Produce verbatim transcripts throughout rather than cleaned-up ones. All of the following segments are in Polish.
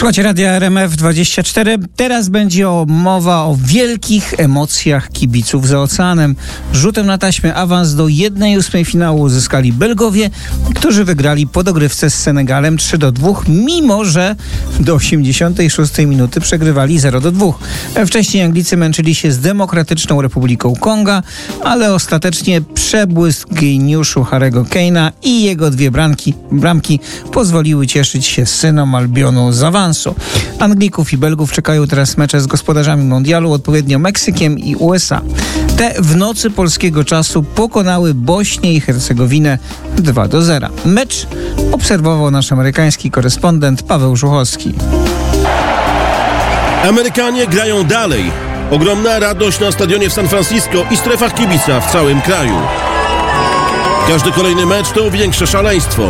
Słuchajcie Radia R M F dwadzieścia cztery. Teraz będzie o, mowa o wielkich emocjach kibiców za oceanem. Rzutem na taśmę awans do jednej ósmej finału uzyskali Belgowie, którzy wygrali po dogrywce z Senegalem trzy do dwóch, mimo że do osiemdziesiątej szóstej minuty przegrywali zero do dwóch. Wcześniej Anglicy męczyli się z Demokratyczną Republiką Konga, ale ostatecznie przebłysk geniuszu Harry'ego Kane'a i jego dwie bramki, bramki pozwoliły cieszyć się synom Albionu z awansu. Anglików i Belgów czekają teraz mecze z gospodarzami mundialu, odpowiednio Meksykiem i U S A. Te w nocy polskiego czasu pokonały Bośnię i Hercegowinę dwa do zera. Mecz obserwował nasz amerykański korespondent Paweł Żuchowski. Amerykanie grają dalej. Ogromna radość na stadionie w San Francisco i strefach kibica w całym kraju. Każdy kolejny mecz to większe szaleństwo.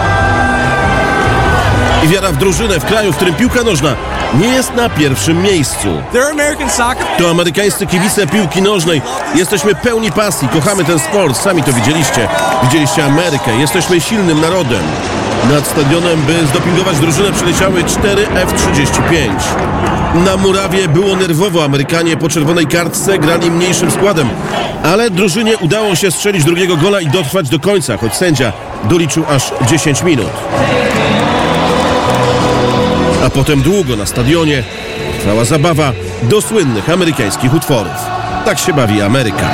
I wiara w drużynę w kraju, w którym piłka nożna nie jest na pierwszym miejscu. To amerykańscy kibice piłki nożnej. Jesteśmy pełni pasji, kochamy ten sport, sami to widzieliście. Widzieliście Amerykę, jesteśmy silnym narodem. Nad stadionem, by zdopingować drużynę, przyleciały cztery F trzydzieści pięć. Na murawie było nerwowo, Amerykanie po czerwonej kartce grali mniejszym składem. Ale drużynie udało się strzelić drugiego gola i dotrwać do końca, choć sędzia doliczył aż dziesięć minut. A potem długo na stadionie trwała zabawa do słynnych amerykańskich utworów. Tak się bawi Ameryka.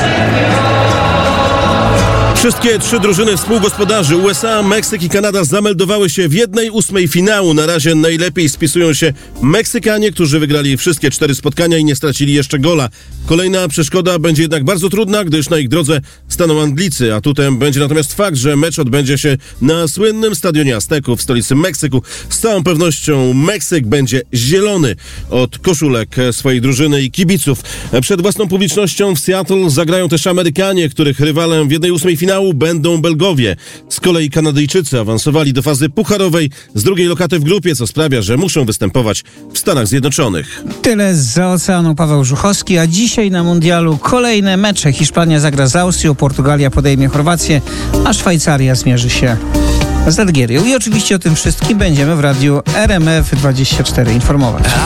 Wszystkie trzy drużyny współgospodarzy U S A, Meksyk i Kanada zameldowały się w jednej ósmej finału. Na razie najlepiej spisują się Meksykanie, którzy wygrali wszystkie cztery spotkania i nie stracili jeszcze gola. Kolejna przeszkoda będzie jednak bardzo trudna, gdyż na ich drodze staną Anglicy. Atutem będzie natomiast fakt, że mecz odbędzie się na słynnym stadionie Azteków w stolicy Meksyku. Z całą pewnością Meksyk będzie zielony od koszulek swojej drużyny i kibiców. Przed własną publicznością w Seattle zagrają też Amerykanie, których rywalem w jednej ósmej finału będą Belgowie. Z kolei Kanadyjczycy awansowali do fazy pucharowej z drugiej lokaty w grupie, co sprawia, że muszą występować w Stanach Zjednoczonych. Tyle zza oceanu Paweł Żuchowski, a dzisiaj na mundialu kolejne mecze. Hiszpania zagra z Austrią, Portugalia podejmie Chorwację, a Szwajcaria zmierzy się z Algierią. I oczywiście o tym wszystkim będziemy w radiu R M F dwadzieścia cztery informować.